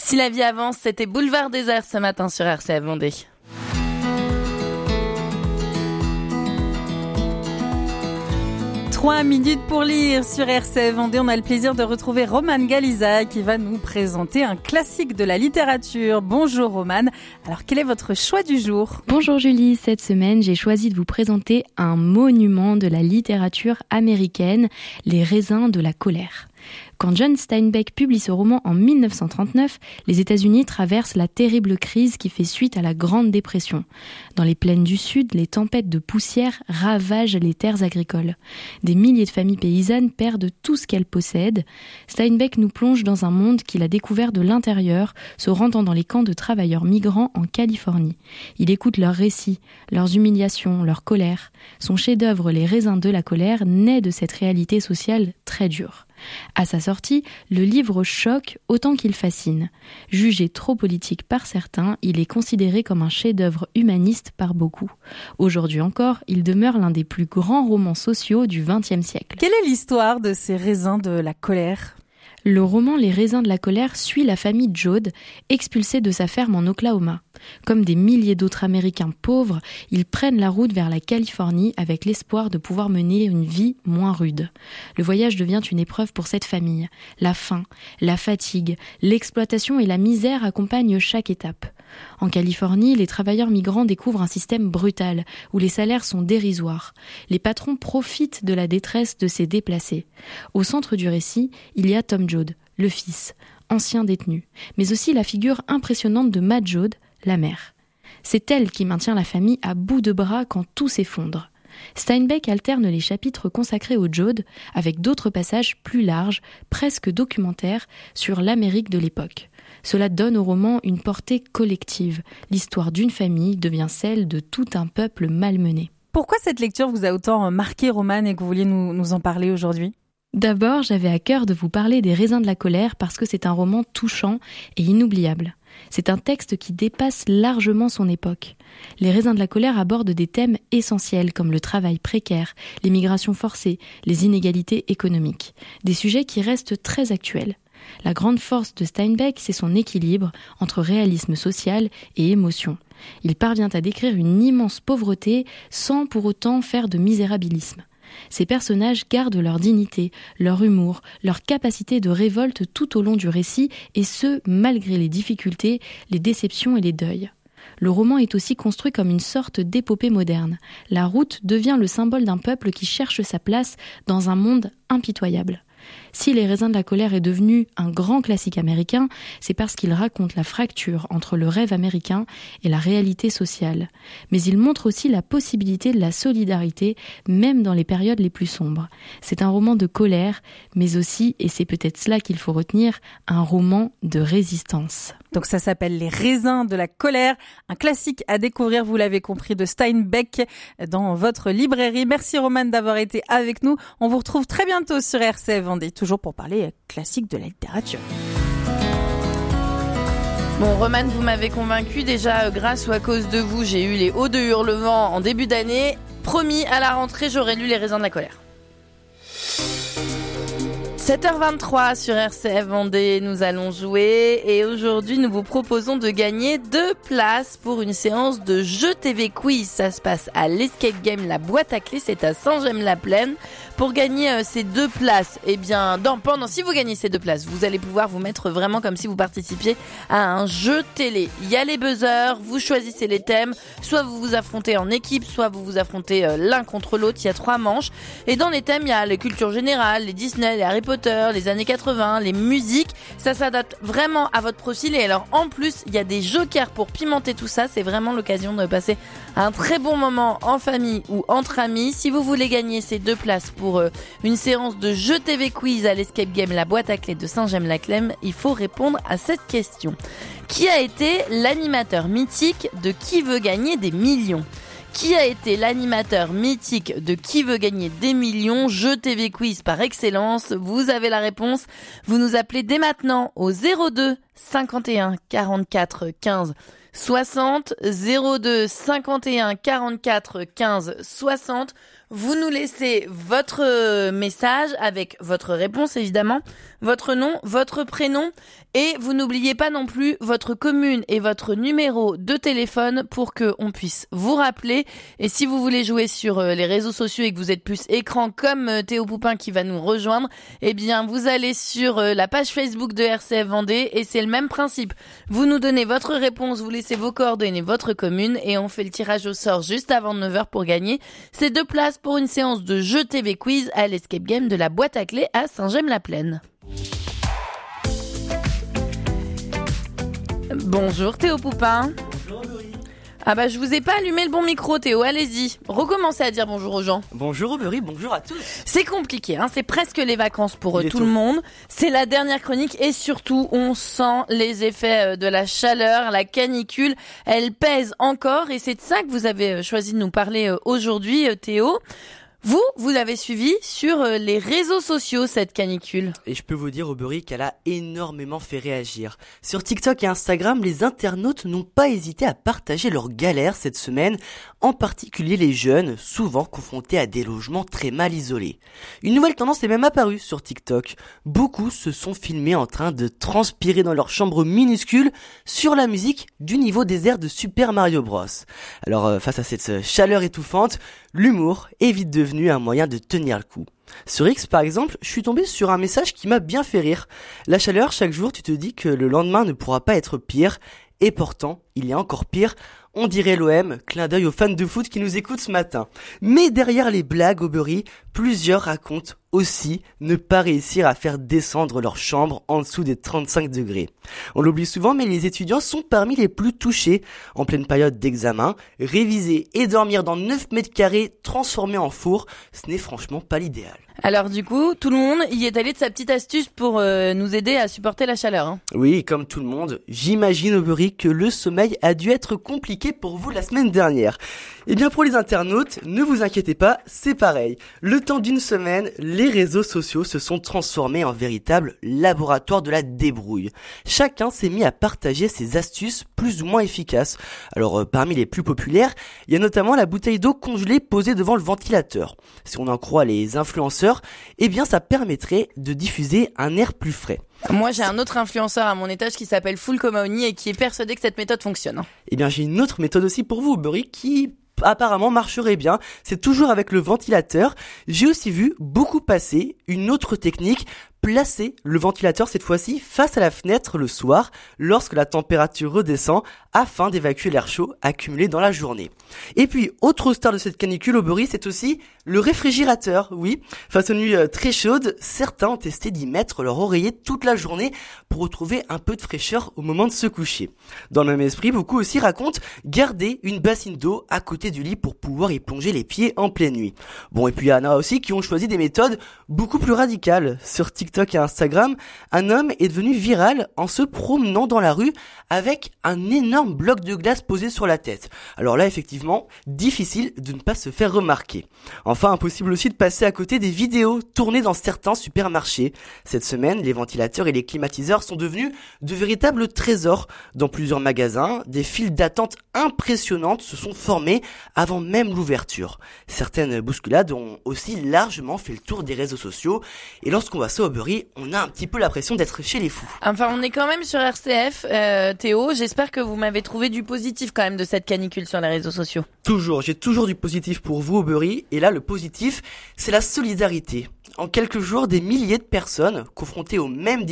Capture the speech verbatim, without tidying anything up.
Si la vie avance, c'était Boulevard Désert ce matin sur R C F Vendée. Trois minutes pour lire sur R C F Vendée. On a le plaisir de retrouver Romane Galiza qui va nous présenter un classique de la littérature. Bonjour Romane. Alors quel est votre choix du jour ? Bonjour Julie. Cette semaine, j'ai choisi de vous présenter un monument de la littérature américaine, Les raisins de la colère. Quand John Steinbeck publie ce roman en mille neuf cent trente-neuf, les États-Unis traversent la terrible crise qui fait suite à la Grande Dépression. Dans les plaines du Sud, les tempêtes de poussière ravagent les terres agricoles. Des milliers de familles paysannes perdent tout ce qu'elles possèdent. Steinbeck nous plonge dans un monde qu'il a découvert de l'intérieur, se rendant dans les camps de travailleurs migrants en Californie. Il écoute leurs récits, leurs humiliations, leurs colères. Son chef-d'œuvre, Les raisins de la colère, naît de cette réalité sociale très dure. À sa sortie, le livre choque autant qu'il fascine. Jugé trop politique par certains, il est considéré comme un chef-d'œuvre humaniste par beaucoup. Aujourd'hui encore, il demeure l'un des plus grands romans sociaux du vingtième siècle. Quelle est l'histoire de ces raisins de la colère ? Le roman Les raisins de la colère suit la famille Joad, expulsée de sa ferme en Oklahoma. Comme des milliers d'autres Américains pauvres, ils prennent la route vers la Californie avec l'espoir de pouvoir mener une vie moins rude. Le voyage devient une épreuve pour cette famille. La faim, la fatigue, l'exploitation et la misère accompagnent chaque étape. En Californie, les travailleurs migrants découvrent un système brutal, où les salaires sont dérisoires. Les patrons profitent de la détresse de ces déplacés. Au centre du récit, il y a Tom Joad, le fils, ancien détenu, mais aussi la figure impressionnante de Mad Joad, la mère. C'est elle qui maintient la famille à bout de bras quand tout s'effondre. Steinbeck alterne les chapitres consacrés aux Joad avec d'autres passages plus larges, presque documentaires, sur l'Amérique de l'époque. Cela donne au roman une portée collective. L'histoire d'une famille devient celle de tout un peuple malmené. Pourquoi cette lecture vous a autant marqué, Romane, et que vous vouliez nous, nous en parler aujourd'hui ? D'abord, j'avais à cœur de vous parler des raisins de la colère parce que c'est un roman touchant et inoubliable. C'est un texte qui dépasse largement son époque. Les raisins de la colère abordent des thèmes essentiels comme le travail précaire, l'immigration forcée, les inégalités économiques. Des sujets qui restent très actuels. La grande force de Steinbeck, c'est son équilibre entre réalisme social et émotion. Il parvient à décrire une immense pauvreté sans pour autant faire de misérabilisme. Ces personnages gardent leur dignité, leur humour, leur capacité de révolte tout au long du récit, et ce, malgré les difficultés, les déceptions et les deuils. Le roman est aussi construit comme une sorte d'épopée moderne. La route devient le symbole d'un peuple qui cherche sa place dans un monde impitoyable. Si Les raisins de la colère est devenu un grand classique américain, c'est parce qu'il raconte la fracture entre le rêve américain et la réalité sociale. Mais il montre aussi la possibilité de la solidarité, même dans les périodes les plus sombres. C'est un roman de colère, mais aussi, et c'est peut-être cela qu'il faut retenir, un roman de résistance. Donc ça s'appelle Les raisins de la colère, un classique à découvrir, vous l'avez compris, de Steinbeck dans votre librairie. Merci Romane d'avoir été avec nous. On vous retrouve très bientôt sur R C F Vendée, toujours pour parler classique de la littérature. Bon, Romane, vous m'avez convaincu déjà, grâce ou à cause de vous, j'ai eu les hauts de Hurlevent en début d'année. Promis, à la rentrée, j'aurai lu Les raisins de la colère. sept heures vingt-trois sur R C F Vendée, nous allons jouer et aujourd'hui nous vous proposons de gagner deux places pour une séance de jeux T V quiz. Ça se passe à l'Escape Game La Boîte à Clés, c'est à Saint-Gemme-la-Plaine. Pour gagner euh, ces deux places, eh bien, dans, pendant, si vous gagnez ces deux places, vous allez pouvoir vous mettre vraiment comme si vous participiez à un jeu télé. Il y a les buzzers, vous choisissez les thèmes, soit vous vous affrontez en équipe, soit vous vous affrontez euh, l'un contre l'autre. Il y a trois manches et dans les thèmes, il y a les cultures générales, les Disney, les Harry Potter, les années quatre-vingts, les musiques. Ça s'adapte vraiment à votre profil et alors en plus, il y a des jokers pour pimenter tout ça. C'est vraiment l'occasion de passer un très bon moment en famille ou entre amis. Si vous voulez gagner ces deux places pour Pour une séance de jeux T V quiz à l'Escape Game La Boîte à Clés de Saint-Gemme-la-Plaine, il faut répondre à cette question. Qui a été l'animateur mythique de Qui veut gagner des millions ? Qui a été l'animateur mythique de Qui veut gagner des millions ? Jeu T V quiz par excellence. Vous avez la réponse. Vous nous appelez dès maintenant au zéro deux cinquante et un quarante-quatre quinze soixante, zéro deux cinquante et un quarante-quatre quinze soixante. Vous nous laissez votre message avec votre réponse évidemment, votre nom, votre prénom et vous n'oubliez pas non plus votre commune et votre numéro de téléphone pour qu'on puisse vous rappeler. Et si vous voulez jouer sur les réseaux sociaux et que vous êtes plus écran comme Théo Poupin qui va nous rejoindre, eh bien vous allez sur la page Facebook de R C F Vendée et c'est le même principe. Vous nous donnez votre réponse, vous laissez vos coordonnées, votre commune et on fait le tirage au sort juste avant neuf heures pour gagner ces deux places pour une séance de jeux T V quiz à l'Escape Game de la Boîte à Clés à Saint-Gemme-la-Plaine. Bonjour Théo Poupin. Bonjour Aubery. Ah bah je vous ai pas allumé le bon micro Théo, allez-y. Recommencez à dire bonjour aux gens. Bonjour Aubery, bonjour à tous. C'est compliqué, hein, c'est presque les vacances pour Il tout est le tôt. monde. C'est la dernière chronique et surtout on sent les effets de la chaleur, la canicule. Elle pèse encore et c'est de ça que vous avez choisi de nous parler aujourd'hui Théo. Vous, vous l'avez suivi sur les réseaux sociaux, cette canicule. Et je peux vous dire Aubery qu'elle a énormément fait réagir. Sur TikTok et Instagram, les internautes n'ont pas hésité à partager leurs galères cette semaine, en particulier les jeunes, souvent confrontés à des logements très mal isolés. Une nouvelle tendance est même apparue sur TikTok. Beaucoup se sont filmés en train de transpirer dans leur chambre minuscule sur la musique du niveau des airs de Super Mario Bros. Alors euh, face à cette chaleur étouffante, l'humour est vite devenu un moyen de tenir le coup. Sur X par exemple, je suis tombé sur un message qui m'a bien fait rire. La chaleur, chaque jour tu te dis que le lendemain ne pourra pas être pire, et pourtant, il y a encore pire. On dirait l'O M, clin d'œil aux fans de foot qui nous écoutent ce matin. Mais derrière les blagues Aubery, plusieurs racontent aussi ne pas réussir à faire descendre leur chambre en dessous des trente-cinq degrés. On l'oublie souvent, mais les étudiants sont parmi les plus touchés. En pleine période d'examen, réviser et dormir dans neuf mètres carrés transformés en four, ce n'est franchement pas l'idéal. Alors du coup, tout le monde y est allé de sa petite astuce pour euh, nous aider à supporter la chaleur. Hein. Oui, comme tout le monde, j'imagine Aubery que le sommeil a dû être compliqué pour vous la semaine dernière. Et bien pour les internautes, ne vous inquiétez pas, c'est pareil. Le temps d'une semaine, les réseaux sociaux se sont transformés en véritable laboratoire de la débrouille. Chacun s'est mis à partager ses astuces plus ou moins efficaces. Alors euh, parmi les plus populaires, il y a notamment la bouteille d'eau congelée posée devant le ventilateur. Si on en croit les influenceurs, eh bien ça permettrait de diffuser un air plus frais. Moi, j'ai un autre influenceur à mon étage qui s'appelle Full Comaoni et qui est persuadé que cette méthode fonctionne. Eh bien, j'ai une autre méthode aussi pour vous, Aubery, qui apparemment marcherait bien. C'est toujours avec le ventilateur. J'ai aussi vu beaucoup passer une autre technique, placer le ventilateur cette fois-ci face à la fenêtre le soir lorsque la température redescend afin d'évacuer l'air chaud accumulé dans la journée. Et puis, autre star de cette canicule Aubery, c'est aussi le réfrigérateur. Oui, face aux nuits très chaudes, certains ont testé d'y mettre leur oreiller toute la journée pour retrouver un peu de fraîcheur au moment de se coucher. Dans le même esprit, beaucoup aussi racontent garder une bassine d'eau à côté du lit pour pouvoir y plonger les pieds en pleine nuit. Bon, et puis il y en a aussi qui ont choisi des méthodes beaucoup plus radicales. Sur TikTok et Instagram, un homme est devenu viral en se promenant dans la rue avec un énorme bloc de glace posé sur la tête. Alors là, effectivement, difficile de ne pas se faire remarquer. Enfin, impossible aussi de passer à côté des vidéos tournées dans certains supermarchés. Cette semaine, les ventilateurs et les climatiseurs sont devenus de véritables trésors. Dans plusieurs magasins, des files d'attente impressionnantes se sont formées avant même l'ouverture. Certaines bousculades ont aussi largement fait le tour des réseaux sociaux. Et lorsqu'on voit ça au Aubery, on a un petit peu l'impression d'être chez les fous. Enfin, on est quand même sur R C F, euh, Théo. J'espère que vous m'avez trouvé du positif quand même de cette canicule sur les réseaux sociaux. Toujours, j'ai toujours du positif pour vous, Aubery. Et là, le positif, c'est la solidarité. En quelques jours, des milliers de personnes confrontées aux mêmes